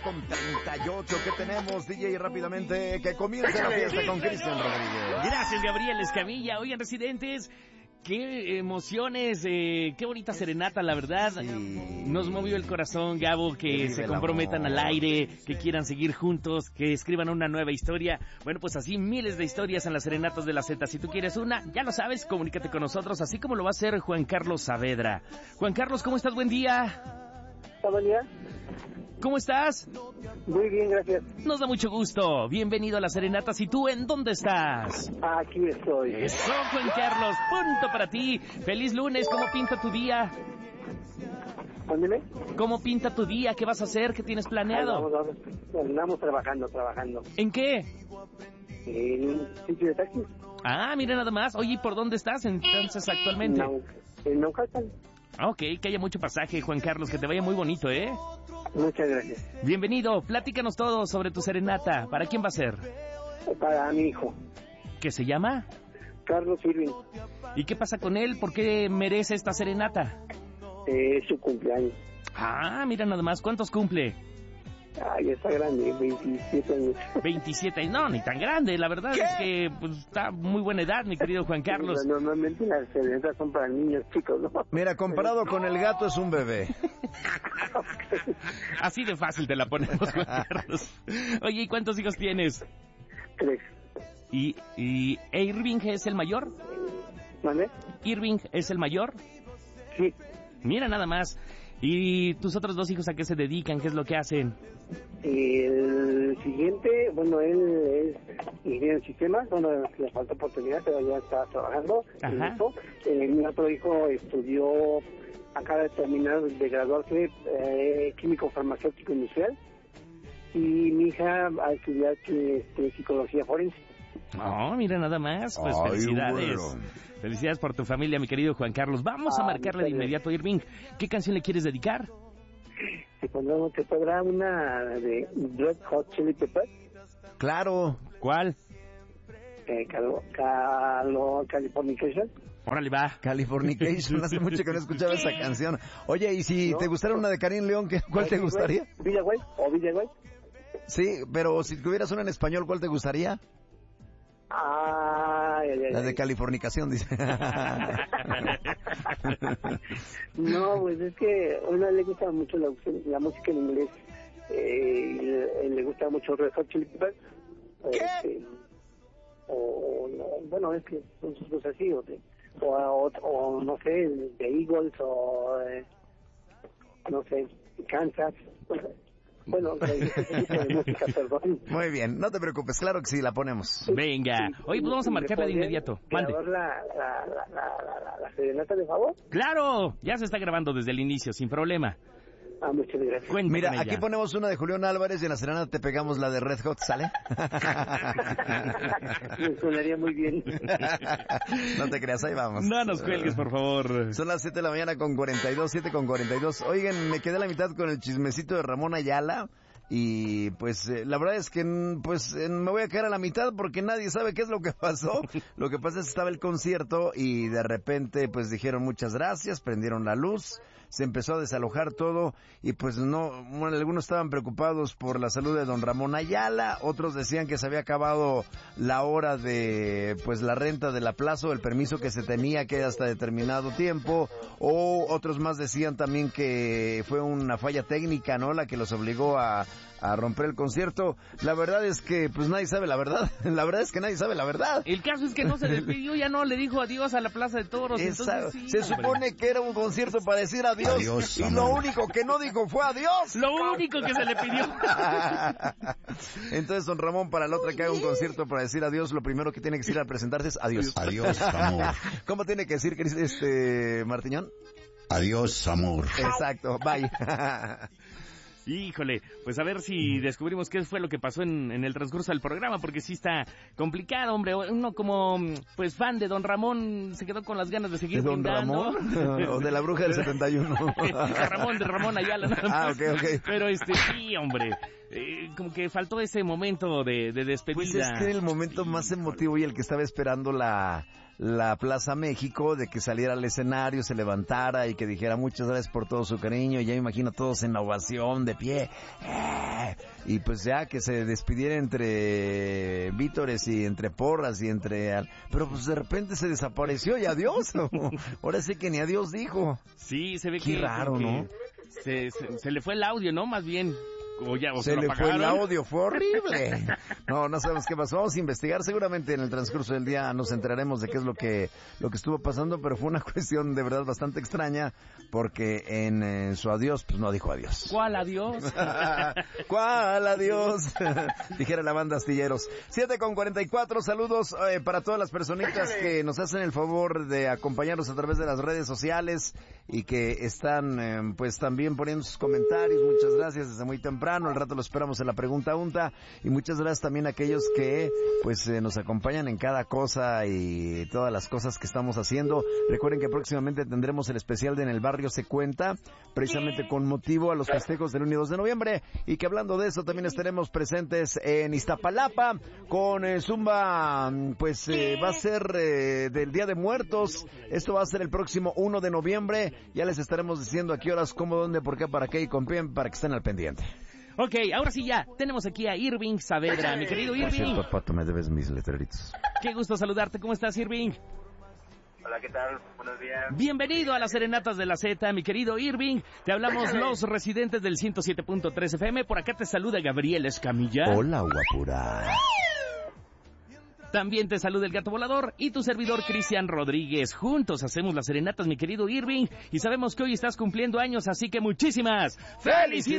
9:38. ¿Qué tenemos, DJ? Rápidamente, que comience la fiesta con Cristian Rodríguez. Gracias, Gabriel Escamilla. Oigan, residentes, qué emociones, qué bonita serenata, la verdad. Sí. Nos movió el corazón, Gabo, que se comprometan al aire, que quieran seguir juntos, que escriban una nueva historia. Bueno, pues así miles de historias en las serenatas de la Z. Si tú quieres una, ya lo sabes, comunícate con nosotros, así como lo va a hacer Juan Carlos Saavedra. Juan Carlos, ¿cómo estás? Buen día. Buen día. ¿Cómo estás? Muy bien, gracias. Nos da mucho gusto. Bienvenido a las serenatas. ¿Y tú en dónde estás? Aquí estoy. Eso, Juan Carlos. Punto para ti. Feliz lunes. ¿Cómo pinta tu día? ¿Mándeme? ¿Cómo pinta tu día? ¿Qué vas a hacer? ¿Qué tienes planeado? Andamos trabajando. ¿En qué? En un sitio de taxis. Ah, mira nada más. Oye, ¿y por dónde estás entonces actualmente? En Naucalpan. Ok, que haya mucho pasaje, Juan Carlos. Que te vaya muy bonito, ¿eh? Muchas gracias. Bienvenido. Platícanos todo sobre tu serenata. ¿Para quién va a ser? Para mi hijo. ¿Qué se llama? Carlos Irving. ¿Y qué pasa con él? ¿Por qué merece esta serenata? Es su cumpleaños. Ah, mira nada más. ¿Cuántos cumple? Ay, está grande, 27 años. 27, no, ni tan grande, la verdad. ¿Qué? Es que pues, está muy buena edad, mi querido Juan Carlos. Pero normalmente las serenatas son para niños chicos, ¿no? Mira, comparado con el gato es un bebé. Así de fácil te la ponemos, Juan Carlos. Oye, ¿y cuántos hijos tienes? 3. ¿Y Irving es el mayor? ¿Vale? ¿Irving es el mayor? Sí. Mira nada más. ¿Y tus otros 2 hijos a qué se dedican? ¿Qué es lo que hacen? El siguiente, bueno, él es ingeniero en sistemas, bueno, le falta oportunidad, pero ya está trabajando en eso. Mi otro hijo estudió, acaba de terminar de graduarse, químico farmacéutico industrial, y mi hija va a estudiar psicología forense. Oh, mira nada más, pues felicidades. Bueno. Felicidades por tu familia, mi querido Juan Carlos. Vamos a marcarle de inmediato a Irving. ¿Qué canción le quieres dedicar? ¿Te podrá una de Red Hot Chili Peppers? Claro. ¿Cuál? Californication. Órale, va. Californication. Hace mucho que no escuchaba esa canción. Oye, y si te gustara una de Karim León, ¿cuál te gustaría? Villa White o Villa White. Sí, pero si tuvieras una en español, ¿cuál te gustaría? La de californicación, dice. No, pues es que a una le gusta mucho la música en inglés. Le gusta mucho Red Hot Chili Peppers. Bueno, es que son sus cosas así, o no sé, de Eagles, o no sé, Kansas. Bueno, de música, perdón. Muy bien, no te preocupes, claro que sí, la ponemos. Venga, oye, pues vamos a marcarla de inmediato. ¿La serenata, de favor? ¡Claro! Ya se está grabando desde el inicio, sin problema. Muchas gracias. Cuéntame. Mira, aquí ponemos una de Julián Álvarez y en la serenata te pegamos la de Red Hot, ¿sale? Me sonaría muy bien. No te creas, ahí vamos. No nos cuelgues, por favor. Son las 7 de la mañana con 42, 7:42. Oigan, me quedé a la mitad con el chismecito de Ramón Ayala. Y pues la verdad es que me voy a quedar a la mitad porque nadie sabe qué es lo que pasó. Lo que pasa es que estaba el concierto y de repente pues dijeron muchas gracias, prendieron la luz, se empezó a desalojar todo y pues algunos estaban preocupados por la salud de don Ramón Ayala, otros decían que se había acabado la hora de pues la renta de la plaza o el permiso que se tenía que hasta determinado tiempo, o otros más decían también que fue una falla técnica, ¿no? La que los obligó a romper el concierto. La verdad es que pues nadie sabe la verdad. La verdad es que nadie sabe la verdad. El caso es que no se despidió, ya no le dijo adiós a la Plaza de Toros. Entonces, sí, se supone que era un concierto para decir adiós, y lo único que no dijo fue adiós. Lo único que se le pidió. Entonces don Ramón, para la otra que haga un concierto para decir adiós, lo primero que tiene que decir al presentarse es adiós. Adiós, amor. ¿Cómo tiene que decir, Martiñón? Adiós, amor. Exacto, bye. Híjole, pues a ver si descubrimos qué fue lo que pasó en el transcurso del programa, porque sí está complicado, hombre. Uno como, pues, fan de don Ramón se quedó con las ganas de seguir brindando. ¿De don Ramón? ¿O de la bruja del 71? de Ramón Ayala. Nada más. Ok. Pero sí, hombre, como que faltó ese momento de despedida. Pues es que era el momento más emotivo y el que estaba esperando la Plaza México, de que saliera al escenario, se levantara y que dijera muchas gracias por todo su cariño. Y ya me imagino a todos en la ovación, de pie. y pues ya que se despidiera entre vítores y entre porras y pero pues de repente se desapareció y adiós. Ahora sí que ni adiós dijo. Sí, se ve Qué raro, ¿no? Se le fue el audio, ¿no? Más bien. Se le fue el audio, fue horrible. No sabemos qué pasó. Vamos a investigar. Seguramente en el transcurso del día nos enteraremos de qué es lo que estuvo pasando, pero fue una cuestión de verdad bastante extraña, porque en su adiós, pues no dijo adiós. ¿Cuál adiós? ¿Cuál adiós? Dijera la banda Astilleros. 7:44, saludos para todas las personitas que nos hacen el favor de acompañarnos a través de las redes sociales y que están pues también poniendo sus comentarios. Muchas gracias desde muy temprano. Al rato lo esperamos en la pregunta UNTA, y muchas gracias también a aquellos que pues nos acompañan en cada cosa y todas las cosas que estamos haciendo. Recuerden que próximamente tendremos el especial de En el Barrio Se Cuenta, precisamente con motivo a los festejos del 1 y 2 de noviembre, y que hablando de eso también estaremos presentes en Iztapalapa con Zumba, pues va a ser del Día de Muertos. Esto va a ser el próximo 1 de noviembre. Ya les estaremos diciendo a qué horas, cómo, dónde, por qué, para qué y con quién, para que estén al pendiente. Ok, ahora sí ya, tenemos aquí a Irving Saavedra, mi querido Irving. Por cierto, Pato, me debes mis letreritos. Qué gusto saludarte, ¿cómo estás, Irving? Hola, ¿qué tal? Buenos días. Bienvenido a las Serenatas de la Z, mi querido Irving. Te hablamos los residentes del 107.3 FM. Por acá te saluda Gabriel Escamilla. Hola, guapura. También te saluda el Gato Volador y tu servidor Cristian Rodríguez. Juntos hacemos las serenatas, mi querido Irving, y sabemos que hoy estás cumpliendo años, así que muchísimas felicidades.